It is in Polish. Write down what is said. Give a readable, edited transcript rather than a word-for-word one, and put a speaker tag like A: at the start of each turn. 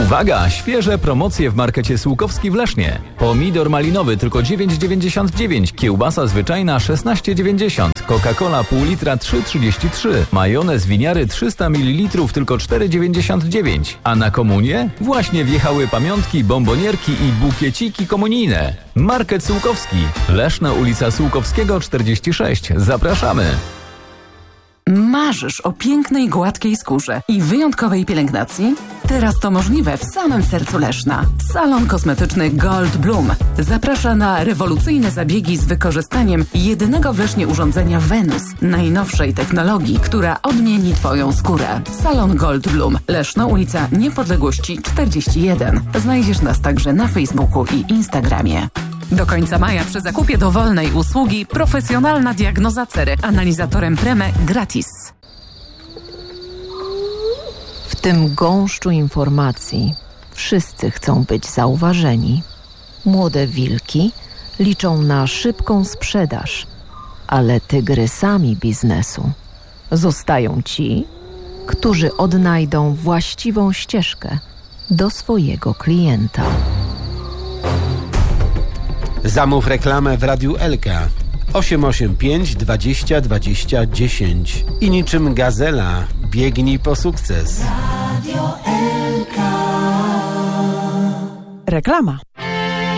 A: Uwaga! Świeże promocje w markecie Sułkowski w Lesznie. Pomidor malinowy tylko 9,99, kiełbasa zwyczajna 16,90, Coca-Cola pół litra 3,33, majonez winiary 300 ml tylko 4,99. A na komunię? Właśnie wjechały pamiątki, bombonierki i bukieciki komunijne. Market Sułkowski. Leszno, ulica Sułkowskiego 46. Zapraszamy!
B: Marzysz o pięknej, gładkiej skórze i wyjątkowej pielęgnacji? Teraz to możliwe w samym sercu Leszna. Salon kosmetyczny Gold Bloom zaprasza na rewolucyjne zabiegi z wykorzystaniem jedynego w Lesznie urządzenia Venus, najnowszej technologii, która odmieni Twoją skórę. Salon Gold Bloom, Leszno, ulica Niepodległości 41. Znajdziesz nas także na Facebooku i Instagramie. Do końca maja przy zakupie dowolnej usługi profesjonalna diagnoza cery analizatorem Preme gratis.
C: W tym gąszczu informacji wszyscy chcą być zauważeni. Młode wilki liczą na szybką sprzedaż, ale tygrysami biznesu zostają ci, którzy odnajdą właściwą ścieżkę do swojego klienta.
D: Zamów reklamę w Radiu Elka 885 20 20 10 i niczym gazela biegnij po sukces.
E: Radio Elka. Reklama.